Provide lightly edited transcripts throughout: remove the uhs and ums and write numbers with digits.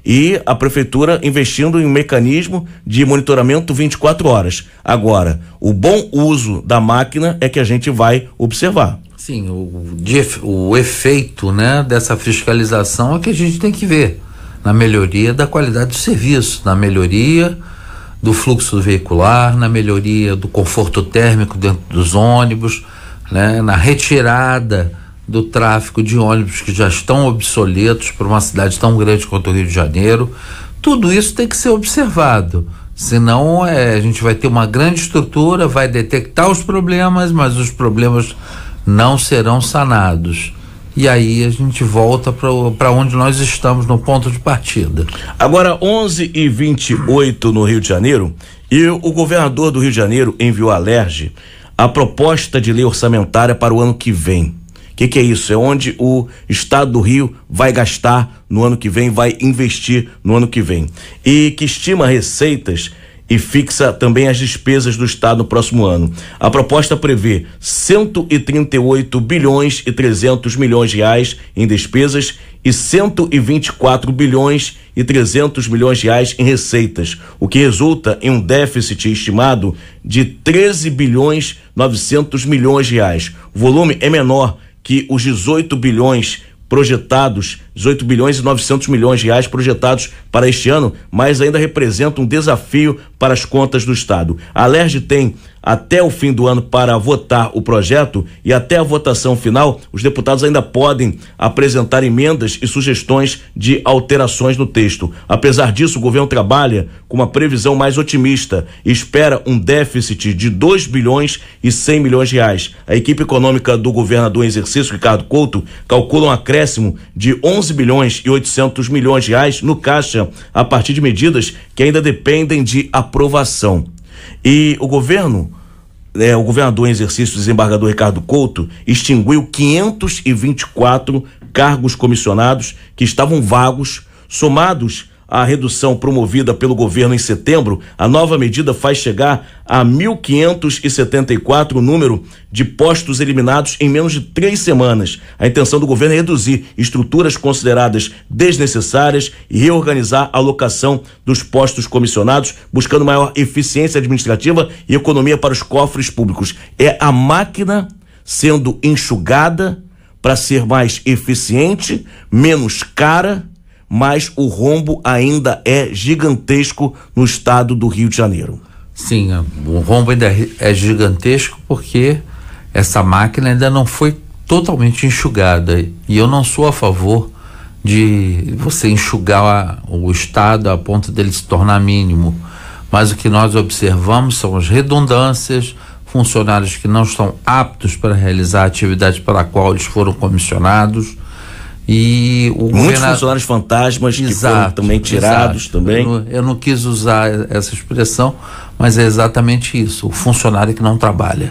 e a prefeitura investindo em um mecanismo de monitoramento 24 horas. Agora, o bom uso da máquina é que a gente vai observar. Sim, o efeito, né, dessa fiscalização é que a gente tem que ver na melhoria da qualidade do serviço, na melhoria do fluxo veicular, na melhoria do conforto térmico dentro dos ônibus, né, na retirada do tráfego de ônibus que já estão obsoletos para uma cidade tão grande quanto o Rio de Janeiro. Tudo isso tem que ser observado, senão a gente vai ter uma grande estrutura, vai detectar os problemas, mas os problemas não serão sanados. E aí a gente volta para onde nós estamos, no ponto de partida. Agora, 11h28 no Rio de Janeiro, e o governador do Rio de Janeiro enviou à LERJ a proposta de lei orçamentária para o ano que vem. O que é isso? É onde o estado do Rio vai gastar no ano que vem, vai investir no ano que vem. E que estima receitas e fixa também as despesas do estado no próximo ano. A proposta prevê 138 bilhões e 300 milhões de reais em despesas e 124 bilhões e 300 milhões de reais em receitas, o que resulta em um déficit estimado de 13 bilhões 900 milhões de reais. O volume é menor que os 18 bilhões projetados, 18 bilhões e 900 milhões de reais projetados para este ano, mas ainda representa um desafio para as contas do estado. A LERJ tem até o fim do ano para votar o projeto e até a votação final, os deputados ainda podem apresentar emendas e sugestões de alterações no texto. Apesar disso, o governo trabalha com uma previsão mais otimista e espera um déficit de 2 bilhões e 100 milhões de reais. A equipe econômica do governador em exercício, Ricardo Couto, calcula um acréscimo de 11 bilhões e 800 milhões de reais no caixa a partir de medidas que ainda dependem de aprovação. E o governador em exercício, desembargador Ricardo Couto, extinguiu 524 cargos comissionados que estavam vagos, somados à redução promovida pelo governo em setembro. A nova medida faz chegar a 1.574 o número de postos eliminados em menos de 3 semanas. A intenção do governo é reduzir estruturas consideradas desnecessárias e reorganizar a alocação dos postos comissionados, buscando maior eficiência administrativa e economia para os cofres públicos. É a máquina sendo enxugada para ser mais eficiente, menos cara, mas o rombo ainda é gigantesco no estado do Rio de Janeiro. Sim, o rombo ainda é gigantesco porque essa máquina ainda não foi totalmente enxugada, e eu não sou a favor de você enxugar o estado a ponto dele se tornar mínimo, mas o que nós observamos são as redundâncias, funcionários que não estão aptos para realizar a atividade para a qual eles foram comissionados. E muitos funcionários fantasmas que foram também tirados também. Eu não quis usar essa expressão, mas é exatamente isso, o funcionário que não trabalha.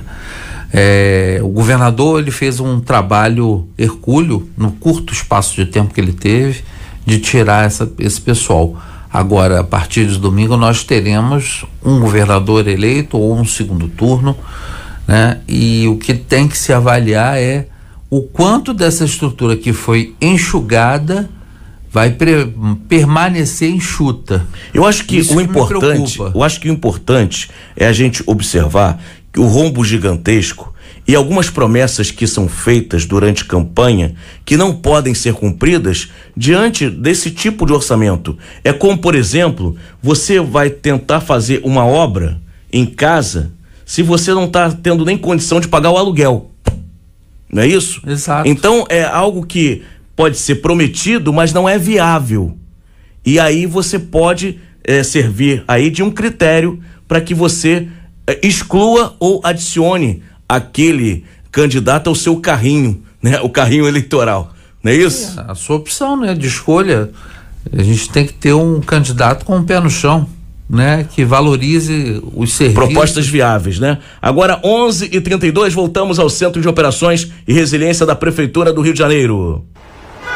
O governador, ele fez um trabalho hercúleo no curto espaço de tempo que ele teve de tirar esse pessoal. Agora, a partir de domingo, nós teremos um governador eleito ou um segundo turno, né? E o que tem que se avaliar é o quanto dessa estrutura que foi enxugada vai permanecer enxuta. Eu acho que o importante é a gente observar que o rombo gigantesco e algumas promessas que são feitas durante campanha que não podem ser cumpridas diante desse tipo de orçamento. É como, por exemplo, você vai tentar fazer uma obra em casa se você não está tendo nem condição de pagar o aluguel. Não é isso? Exato. Então é algo que pode ser prometido, mas não é viável. E aí você pode servir aí de um critério para que você exclua ou adicione aquele candidato ao seu carrinho, né? O carrinho eleitoral. Não é isso? A sua opção, né, de escolha. A gente tem que ter um candidato com o pé no chão, né, que valorize os serviços. Propostas viáveis, né? Agora 11h32, voltamos ao Centro de Operações e Resiliência da Prefeitura do Rio de Janeiro.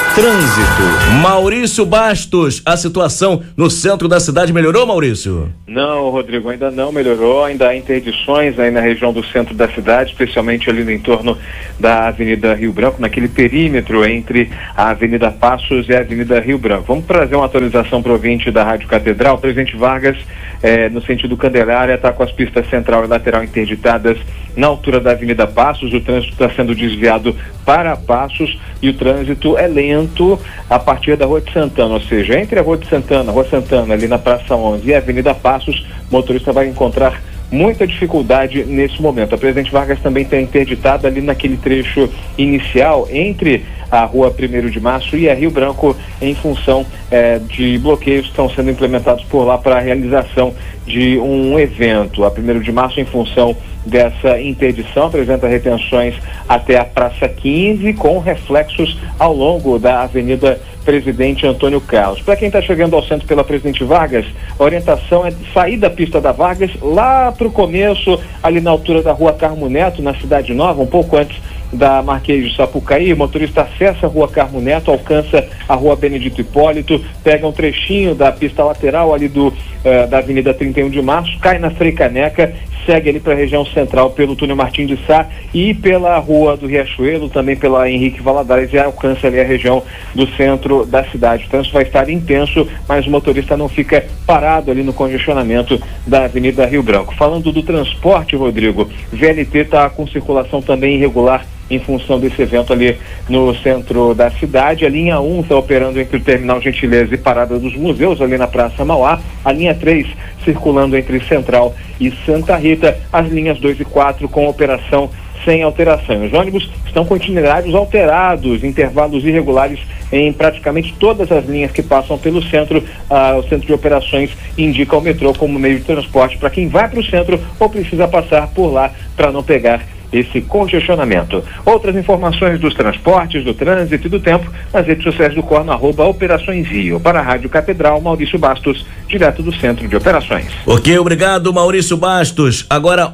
Trânsito. Maurício Bastos, a situação no centro da cidade melhorou, Maurício? Não, Rodrigo, ainda não melhorou, ainda há interdições aí na região do centro da cidade, especialmente ali no entorno da Avenida Rio Branco, naquele perímetro entre a Avenida Passos e a Avenida Rio Branco. Vamos trazer uma atualização para o ouvinte da Rádio Catedral. Presidente Vargas, no sentido Candelária, está com as pistas central e lateral interditadas na altura da Avenida Passos. O trânsito está sendo desviado para Passos e o trânsito é lento a partir da Rua de Santana, ou seja, entre a Rua Santana, ali na Praça 11 e a Avenida Passos, o motorista vai encontrar muita dificuldade nesse momento. A Presidente Vargas também está interditada ali naquele trecho inicial entre a Rua 1º de Março e a Rio Branco, em função de bloqueios que estão sendo implementados por lá para a realização de um evento. A 1º de Março, em função dessa interdição, apresenta retenções até a Praça 15, com reflexos ao longo da Avenida Presidente Antônio Carlos. Para quem está chegando ao centro pela Presidente Vargas, a orientação é sair da pista da Vargas lá para o começo, ali na altura da Rua Carmo Neto, na Cidade Nova, um pouco antes da Marquês de Sapucaí. O motorista acessa a Rua Carmo Neto, alcança a Rua Benedito Hipólito, pega um trechinho da pista lateral ali da Avenida 31 de Março, cai na Frei Caneca, segue ali para a região central pelo túnel Martim de Sá e pela Rua do Riachuelo, também pela Henrique Valadares, e alcança ali a região do centro da cidade. O trânsito vai estar intenso, mas o motorista não fica parado ali no congestionamento da Avenida Rio Branco. Falando do transporte, Rodrigo, VLT está com circulação também irregular em função desse evento ali no centro da cidade. A linha 1 está operando entre o Terminal Gentileza e Parada dos Museus, ali na Praça Mauá. A linha 3 circulando entre Central e Santa Rita. As linhas 2 e 4 com operação sem alteração. Os ônibus estão com itinerários alterados, intervalos irregulares em praticamente todas as linhas que passam pelo centro. O centro de operações indica o metrô como meio de transporte para quem vai para o centro ou precisa passar por lá para não pegar esse congestionamento. Outras informações dos transportes, do trânsito e do tempo nas redes sociais do COR, no @Operações Rio. Para a Rádio Catedral, Maurício Bastos, direto do Centro de Operações. Ok, obrigado, Maurício Bastos. Agora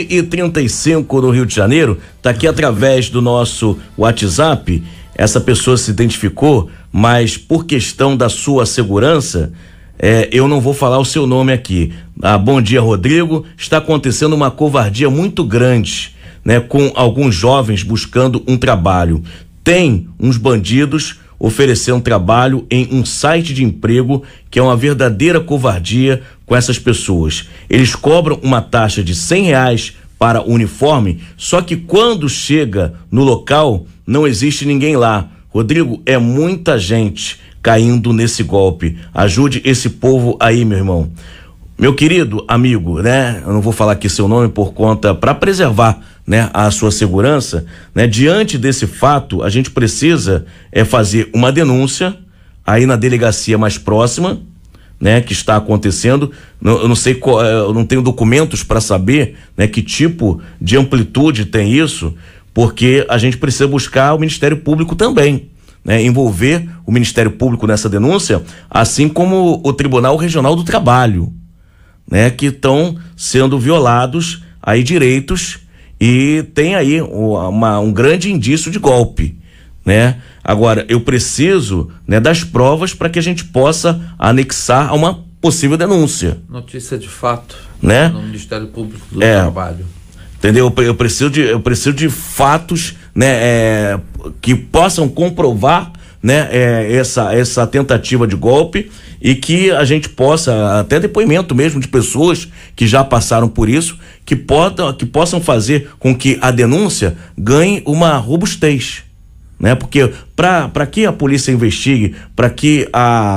11h35 no Rio de Janeiro, tá aqui através do nosso WhatsApp. Essa pessoa se identificou, mas por questão da sua segurança, eu não vou falar o seu nome aqui. Bom dia, Rodrigo. Está acontecendo uma covardia muito grande, né, com alguns jovens buscando um trabalho. Tem uns bandidos oferecendo trabalho em um site de emprego, que é uma verdadeira covardia com essas pessoas. Eles cobram uma taxa de R$100 para o uniforme, só que quando chega no local não existe ninguém lá. Rodrigo, é muita gente caindo nesse golpe. Ajude esse povo aí, meu irmão. Meu querido amigo, né? Eu não vou falar aqui seu nome por conta, para preservar, né, a sua segurança, né? Diante desse fato, a gente precisa fazer uma denúncia aí na delegacia mais próxima, né, que está acontecendo. Eu não sei eu não tenho documentos para saber, né, que tipo de amplitude tem isso, porque a gente precisa buscar o Ministério Público também, né, envolver o Ministério Público nessa denúncia, assim como o Tribunal Regional do Trabalho, né, que estão sendo violados aí direitos, e tem aí um grande indício de golpe, né? Agora, eu preciso, né, das provas para que a gente possa anexar a uma possível denúncia. Notícia de fato, né? No Ministério Público do Trabalho. Entendeu? Eu preciso de fatos, né, que possam comprovar, né, essa tentativa de golpe, e que a gente possa, até depoimento mesmo de pessoas que já passaram por isso, que possam fazer com que a denúncia ganhe uma robustez, né? Porque para que a polícia investigue, para que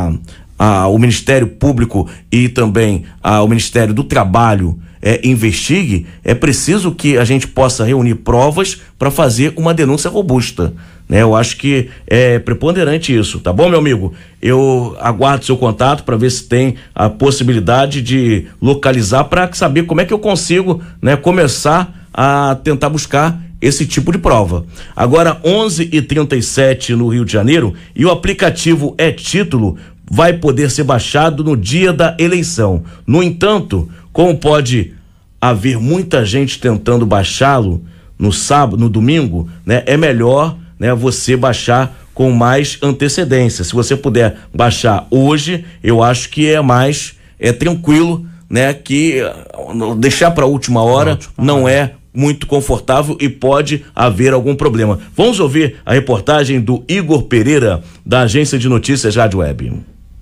o Ministério Público e também o Ministério do Trabalho investigue, é preciso que a gente possa reunir provas para fazer uma denúncia robusta, né? Eu acho que é preponderante isso, tá bom, meu amigo? Eu aguardo seu contato para ver se tem a possibilidade de localizar, para saber como é que eu consigo, né, começar a tentar buscar esse tipo de prova. Agora 11h37 no Rio de Janeiro, e o aplicativo título vai poder ser baixado no dia da eleição. No entanto, como pode haver muita gente tentando baixá-lo no sábado, no domingo, né, é melhor, né, você baixar com mais antecedência. Se você puder baixar hoje, eu acho que é mais tranquilo, né? Que deixar para a última hora não é muito confortável e pode haver algum problema. Vamos ouvir a reportagem do Igor Pereira, da agência de notícias Rádio Web.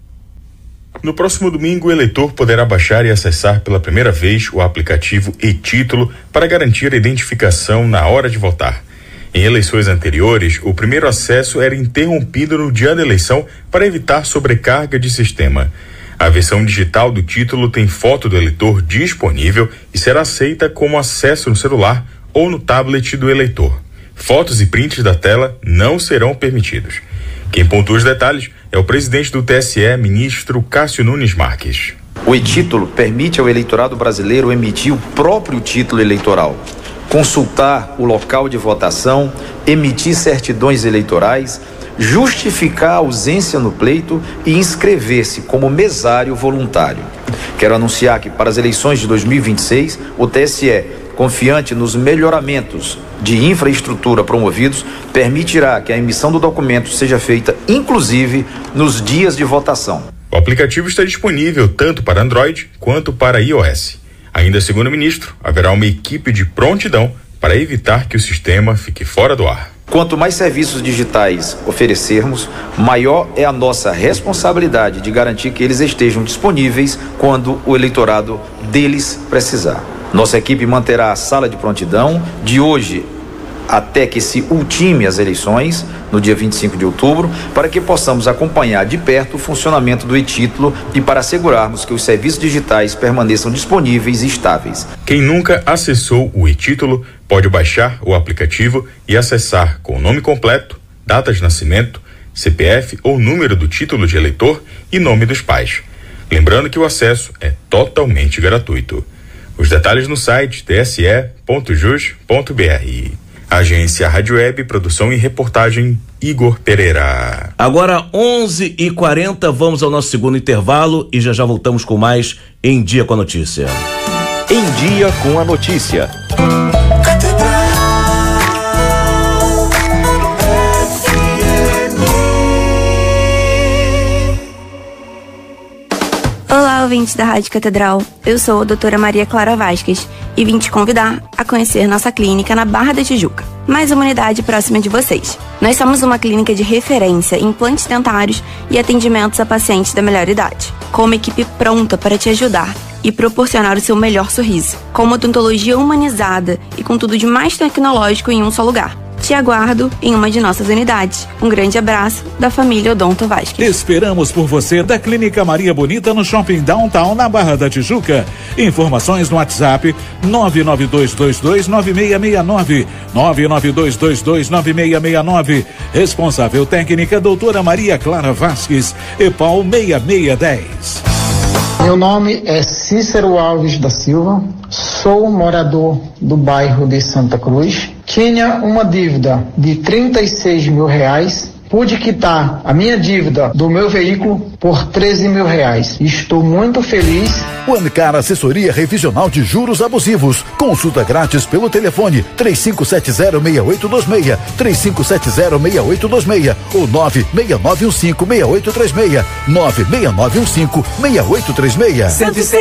No próximo domingo, o eleitor poderá baixar e acessar pela primeira vez o aplicativo e-Título para garantir a identificação na hora de votar. Em eleições anteriores, o primeiro acesso era interrompido no dia da eleição para evitar sobrecarga de sistema. A versão digital do título tem foto do eleitor disponível e será aceita como acesso no celular ou no tablet do eleitor. Fotos e prints da tela não serão permitidos. Quem pontua os detalhes é o presidente do TSE, ministro Cássio Nunes Marques. O e-título permite ao eleitorado brasileiro emitir o próprio título eleitoral, consultar o local de votação, emitir certidões eleitorais, justificar a ausência no pleito e inscrever-se como mesário voluntário. Quero anunciar que para as eleições de 2026, o TSE, confiante nos melhoramentos de infraestrutura promovidos, permitirá que a emissão do documento seja feita, inclusive, nos dias de votação. O aplicativo está disponível tanto para Android quanto para iOS. Ainda segundo o ministro, haverá uma equipe de prontidão para evitar que o sistema fique fora do ar. Quanto mais serviços digitais oferecermos, maior é a nossa responsabilidade de garantir que eles estejam disponíveis quando o eleitorado deles precisar. Nossa equipe manterá a sala de prontidão de hoje até que se ultime as eleições, no dia 25 de outubro, para que possamos acompanhar de perto o funcionamento do e-título e para assegurarmos que os serviços digitais permaneçam disponíveis e estáveis. Quem nunca acessou o e-título pode baixar o aplicativo e acessar com o nome completo, data de nascimento, CPF ou número do título de eleitor e nome dos pais. Lembrando que o acesso é totalmente gratuito. Os detalhes no site tse.jus.br. Agência Rádio Web, produção e reportagem Igor Pereira. Agora 11h40, vamos ao nosso segundo intervalo e já voltamos com mais Em Dia com a Notícia. Em Dia com a Notícia. Olá, ouvintes da Rádio Catedral. Eu sou a doutora Maria Clara Vasquez e vim te convidar a conhecer nossa clínica na Barra da Tijuca, mais uma unidade próxima de vocês. Nós somos uma clínica de referência em implantes dentários e atendimentos a pacientes da melhor idade, com uma equipe pronta para te ajudar e proporcionar o seu melhor sorriso, com uma odontologia humanizada e com tudo de mais tecnológico em um só lugar. Te aguardo em uma de nossas unidades. Um grande abraço da família Odonto Vasquez. Esperamos por você da Clínica Maria Bonita no Shopping Downtown, na Barra da Tijuca. Informações no WhatsApp 992229669. 992229669. Responsável técnica doutora Maria Clara Vasquez, EPAL 6610. Meu nome é Cícero Alves da Silva, sou morador do bairro de Santa Cruz. Tinha uma dívida de R$36 mil, pude quitar a minha dívida do meu veículo por R$13 mil. Estou muito feliz. Ancar Assessoria Revisional de Juros Abusivos. Consulta grátis pelo telefone 3570-6826, 3570-6826 ou 96915-6836, 96915-6836.